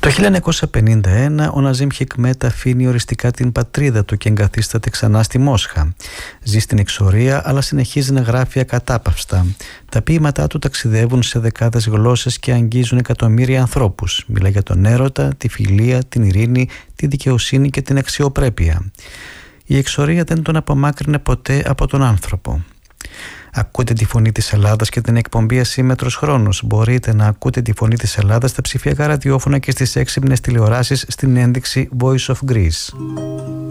Το 1951 ο Ναζίμ Χικμέτ αφήνει οριστικά την πατρίδα του και εγκαθίσταται ξανά στη Μόσχα. Ζει στην εξορία αλλά συνεχίζει να γράφει ακατάπαυστα. Τα ποίηματά του ταξιδεύουν σε δεκάδες γλώσσες και αγγίζουν εκατομμύρια ανθρώπους. Μιλά για τον έρωτα, τη φιλία, την ειρήνη, τη δικαιοσύνη και την αξιοπρέπεια. Η εξορία δεν τον απομάκρυνε ποτέ από τον άνθρωπο. Ακούτε τη φωνή της Ελλάδας και την εκπομπή Ασύμμετρος Χρόνος. Μπορείτε να ακούτε τη φωνή της Ελλάδας στα ψηφιακά ραδιόφωνα και στις έξυπνες τηλεοράσεις στην ένδειξη Voice of Greece.